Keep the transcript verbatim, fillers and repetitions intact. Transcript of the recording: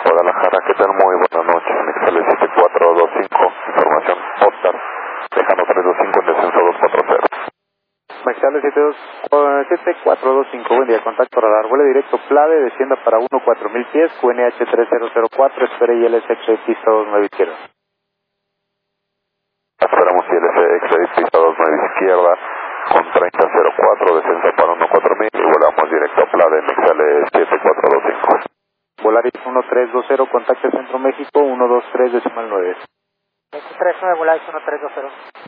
Guadalajara, ¿qué tal? Muy buenas noches. Mixel siete cuatro dos cinco, información Oscar, Tejano tres dos cinco en descenso dos cuatro cero. Mexicali siete cuatro dos cinco, buen día, contacto radar, vuelo directo Plave, descienda para uno cuatro mil pies, Q N H tres cero cero cuatro, espere I L S X pista dos nueve izquierda. Esperamos I L S X pista dos nueve izquierda, con treinta cero cuatro, descenso para uno cuatro mil y volamos directo a Plave, Mexicali siete cuatro dos cinco. Volaris uno tres dos cero, contacto Centro México, uno dos tres decimal nueve. veintitrés nueve, Volaris uno tres dos cero.